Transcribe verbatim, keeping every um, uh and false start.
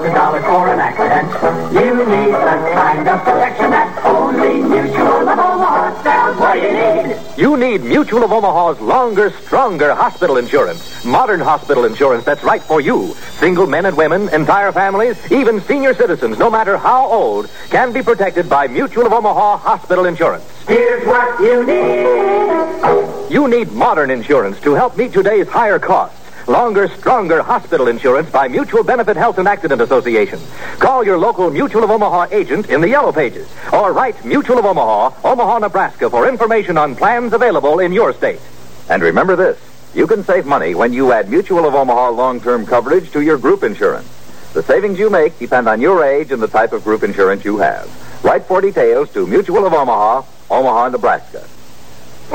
thousand dollars for an accident. You need the kind of protection that only Mutual of Omaha sells. What do you need? You need Mutual of Omaha's longer, stronger hospital insurance. Modern hospital insurance that's right for you. Single men and women, entire families, even senior citizens, no matter how old, can be protected by Mutual of Omaha hospital insurance. Here's what you need. You need modern insurance to help meet today's higher costs. Longer, stronger hospital insurance by Mutual Benefit Health and Accident Association. Call your local Mutual of Omaha agent in the Yellow Pages. Or write Mutual of Omaha, Omaha, Nebraska for information on plans available in your state. And remember this, you can save money when you add Mutual of Omaha long-term coverage to your group insurance. The savings you make depend on your age and the type of group insurance you have. Write for details to Mutual of Omaha, Omaha, Nebraska.